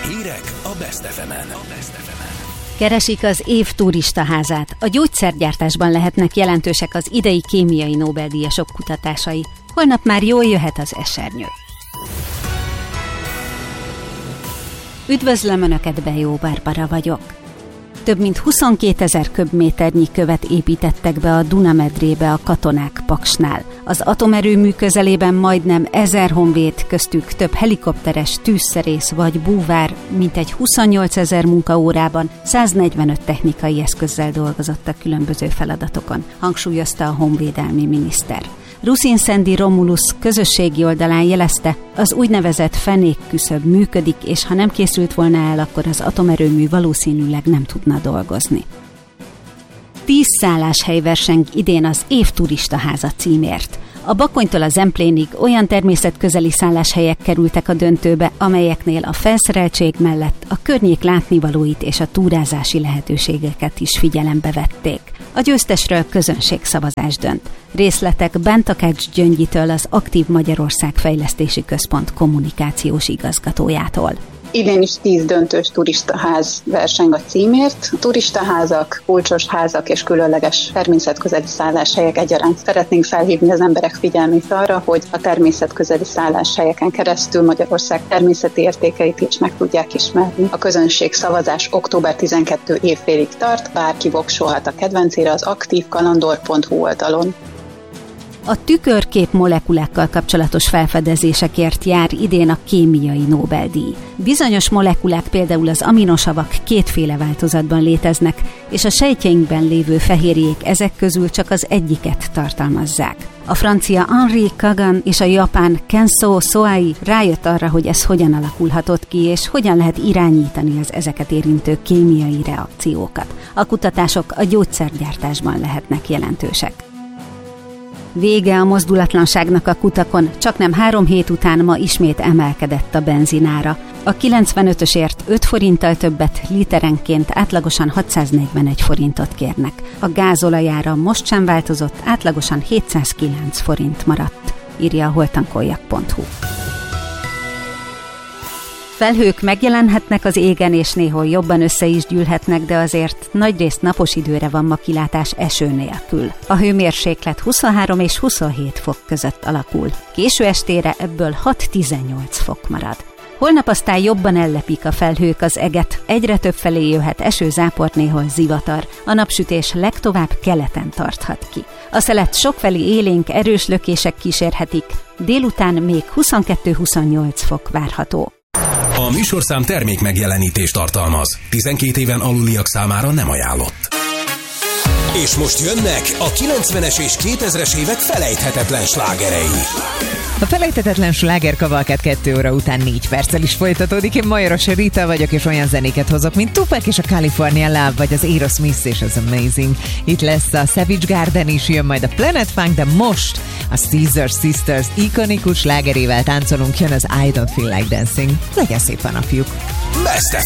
Hírek a Best FM-en. Keresik az év turistaházát. A gyógyszergyártásban lehetnek jelentősek az idei kémiai Nobel-díjasok kutatásai. Holnap már jól jöhet az esernyő. Üdvözlöm Önöket, Bejó Barbara vagyok. Több mint 22 000 köbméternyi követ építettek be a Duna-medrébe a katonák Paksnál. Az atomerőmű közelében majdnem 1000 honvéd, köztük több helikopteres, tűzszerész vagy búvár, mintegy 28 000 munkaórában 145 technikai eszközzel dolgozott a különböző feladatokon, hangsúlyozta a honvédelmi miniszter. Rusin Szendi Romulus közösségi oldalán jelezte, az úgynevezett fenékküszöb működik, és ha nem készült volna el, akkor az atomerőmű valószínűleg nem tudna dolgozni. 10 szálláshely verseng idén az év turistaháza címért. A Bakonytól a Zemplénig olyan természetközeli szálláshelyek kerültek a döntőbe, amelyeknél a felszereltség mellett a környék látnivalóit és a túrázási lehetőségeket is figyelembe vették. A győztesről közönségszavazás dönt. Részletek Bántakács Gyöngyitől, az Aktív Magyarország Fejlesztési Központ kommunikációs igazgatójától. Idén is 10 döntős turistaház verseng a címért. A turistaházak, kulcsos házak és különleges természetközeli szálláshelyek egyaránt. Szeretnénk felhívni az emberek figyelmét arra, hogy a természetközeli szálláshelyeken keresztül Magyarország természeti értékeit is meg tudják ismerni. A közönségszavazás október 12 évfélig tart, bárki voksolhat a kedvencére az aktívkalandor.hu oldalon. A tükörkép molekulákkal kapcsolatos felfedezésekért jár idén a kémiai Nobel-díj. Bizonyos molekulák, például az aminosavak kétféle változatban léteznek, és a sejtjeinkben lévő fehérjék ezek közül csak az egyiket tartalmazzák. A francia Henri Kagan és a japán Kenzo Soai rájött arra, hogy ez hogyan alakulhatott ki, és hogyan lehet irányítani az ezeket érintő kémiai reakciókat. A kutatások a gyógyszergyártásban lehetnek jelentősek. Vége a mozdulatlanságnak a kutakon, csaknem 3 hét után ma ismét emelkedett a benzinára. A 95-ösért 5 forinttal többet, literenként átlagosan 641 forintot kérnek. A gázolajára most sem változott, átlagosan 709 forint maradt, írja a holtankoljak.hu. Felhők megjelenhetnek az égen, és néhol jobban össze is gyűlhetnek, de azért nagyrészt napos időre van ma kilátás eső nélkül. A hőmérséklet 23 és 27 fok között alakul. Késő estére ebből 6-18 fok marad. Holnap aztán jobban ellepik a felhők az eget, egyre több felé jöhet eső, zápor, néhol zivatar. A napsütés legtovább keleten tarthat ki. A szelet sokfelé élénk, erős lökések kísérhetik, délután még 22-28 fok várható. A műsorszám termék megjelenítést tartalmaz. 12 éven aluliak számára nem ajánlott. És most jönnek a 90-es és 2000-es évek felejthetetlen slágerei. A felejthetetlen slágerkavalkád 2 óra után 4 perccel is folytatódik. Én Majoros Rita vagyok, és olyan zenéket hozok, mint Tupac és a California Love, vagy az Aerosmith és az Amazing. Itt lesz a Savage Garden is, jön majd a Planet Funk, de most a Caesar Sisters ikonikus slágerével táncolunk, jön az I Don't Feel Like Dancing. Legyen szép a napjuk! Best